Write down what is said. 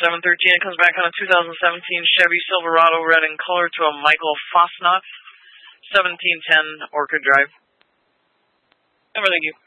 713, it comes back on a 2017 Chevy Silverado red in color to a Michael Fosnot, 1710 Orchid Drive. Thank you.